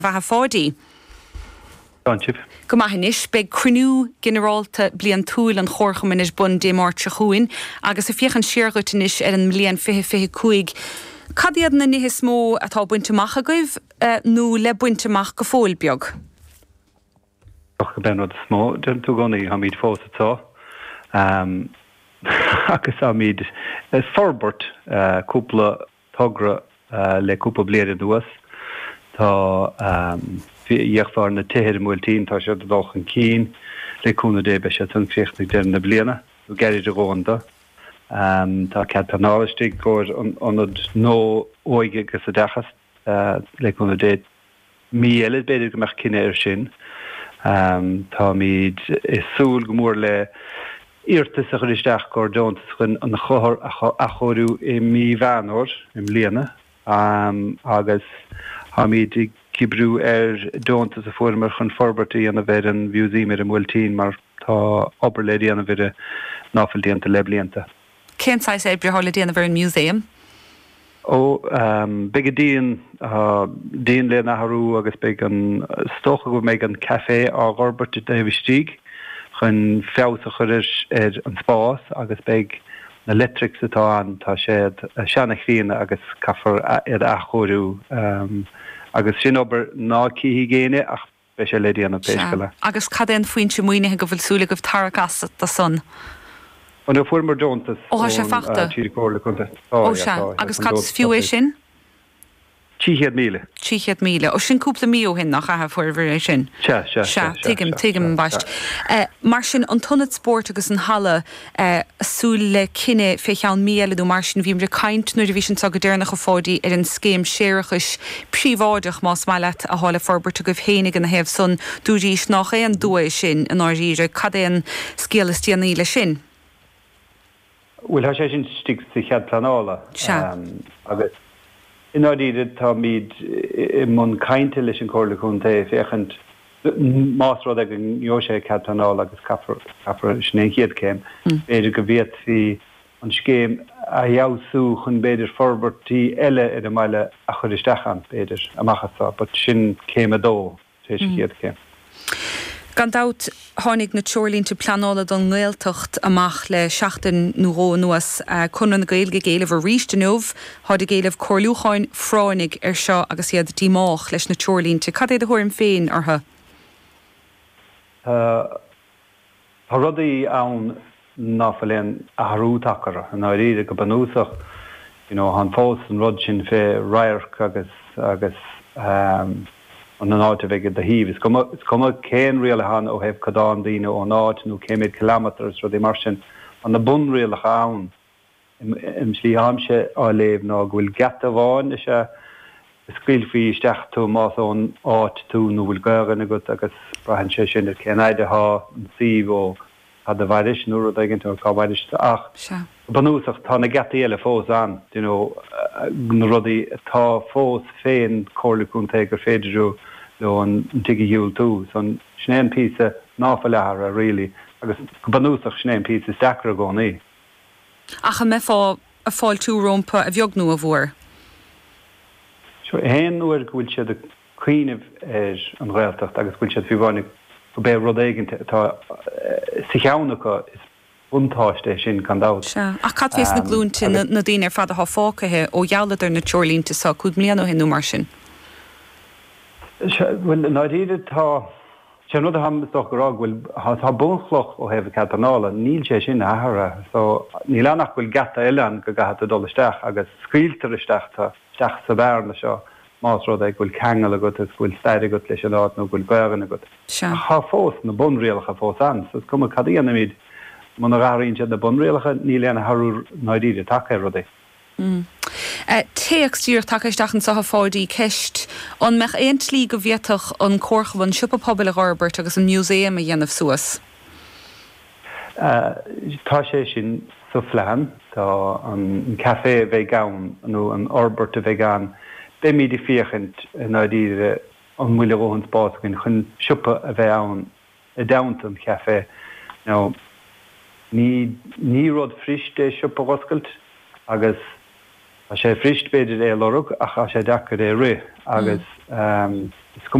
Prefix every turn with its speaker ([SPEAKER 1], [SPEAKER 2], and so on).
[SPEAKER 1] bheit fádaí.
[SPEAKER 2] Danchip.
[SPEAKER 1] Go maithis be cruú generalta blian túil an chorchamin is bun dé máirte chuin, agus a fiochan siargutinis ar an mblion fihe cuaig. Cadiad na nihis mó atá buinteach a goibh nó le buinteach go fóil beag?
[SPEAKER 2] Och go benod smó, den tú gonaí ha míid fósatá. Agus ha míid forbert cúpla togra le cúpla blian nuas. Tá dheachfar na tíir múiltín tá sé dách an cín le cúna dé be se an chéchtnig de na bliana,ú geirid a gáanda. Tá cead panálastig góir anad nó óige gus a dechas le cúna dé mí eile beidir go meach cinine ar sin. Tá míid is súl go mór le irtas a chuiristeach góir Jones chun an chohar a chorú I mí bheanór im bliana agus ha míid cibrú Jones a fuair chun forbertaí an a bheith an bhiúsí ar an múiltín mar tá oberlédí an a bheith náfil díanta le blianta.
[SPEAKER 1] Céntá sé breála díana bhar an muséum?
[SPEAKER 2] Big díon le nachharú agus be an stocha go méid an café á Robert Davistíg chun fésa chuir an spás agus be na Letrix atá an tá sé seanna chríanana agus caafar a chorú agus sin obair ná cíhí géine ach be sé le díana péisceile.
[SPEAKER 1] Agus cadéan faointe muoine go bhfuil súla go tarachas a son.
[SPEAKER 2] An a fuair mar Jones
[SPEAKER 1] sé fachta. Agus cad fiú é sin?
[SPEAKER 2] 3,000.
[SPEAKER 1] 3,000. Sin cúpla mío hin nach a fuair sin. Tuigim baist. Mar sin an tunnad sport agus an hala súl le cinenne fécheán míle dú mar sin bhíimre caiint nuair a bhí sin tag go déirnach go fádaí ar an scéim séirechas príomháideach más meile a hála forbert a go bhhénig an na hebh son dúdís nach é an dúéis sin an áíre cad é an scéalastíana íle sin.
[SPEAKER 2] Well, ha sé sin stig sa chead planála. Agus in áíide tá míid mun cainte leis an cóla chun té féchant másrád ag an jo sé chead planála agus capra snéchéad céim. Beidir go bhéad hí an scéim a jausú chun beidir forbertí eile ar a meile a chuiristechan beidir amachchasá, but sin céim a dó sé chéad céim.
[SPEAKER 1] Gan dat tháinig na teorlínta planála don ngéiltocht amach le 16 nó nuas chun an gailge géileh ríiste nómh, háid a géileh chorlúcháin fráinnig ar seo agus iad dímách leis na teorlínta. Cad é a thuirm féin artha?
[SPEAKER 2] Tá rudaí ann náfalén a tharútachar an áíide go banúsach an fós an rud sin fé rairc agus an áte veige de híh. Is komme céin réile han ó hebh cadán díine ó náit nó céimiid kilometers rudí mar sin an na bun réile ann im slí amse á léh ná bhfuil gata bháin is se scríilfií isteach tú más ón áit tú nó bhfuil gagan agat agus brahan sé sin ar céanaide há an síh ó had a bhairis nuair a daginn tú cáhairis ach. Banúsach tá na gata eile fós an, na rudaí tá fós féin cóirlaún gur féidirú le an tuigi hiúil tú, son snéan písa náfa lehar a réli, agus banúsach snéan písa sacra gánaí.
[SPEAKER 1] Acha me fá a fáil tú rompa a bheognú a bhór?
[SPEAKER 2] Héan nuair go bhfuil siad a cuiineh an réaltacht agus bhfuil siad fiúháinnig go bé rud éigente tá sa cheannacha is buntáiste sin can dát.
[SPEAKER 1] A cad fés na glúnta na dtíine ar fad a fácathe ó dhealladar na teorlínta sa cúd mlíanú hinú mar sin?
[SPEAKER 2] Well, náidíide tá sé rud a hamach gorá bhfuil tá bunchloch ó hebh catalála, níl sé sin ahara, so ní lenach bhfuil gata eilean go gahat a dolisteach agus scríiltar isteach tá steach sa bhéarna seo más rud ag bhfuil cheangal agat is bhfuil stair agat leis an áit nó bhfuil began agat. Tá fós na bunréalacha fós an, so cuma cadíana míid man raíonn na bunréalacha ní leanana harú náidíide take rudaí.
[SPEAKER 1] Téachtúr takeisteachchan sa fádaí ceist an meach éon tlí go bhíoach an córchaban siúpa pobl a Robert agus an muséum a dhéanamh suas.
[SPEAKER 2] Tá sé sin sa phlean, tá an café bheith gan nó an Orbert a bheith gan, be míad fiochant náidíide an mhuiile óhann spáscin chun siúpa a bheith ann a daint an café. Ní rud friste siúpa oscailt agus a sé frist beidir é lorug ach a sé dachar é ri agus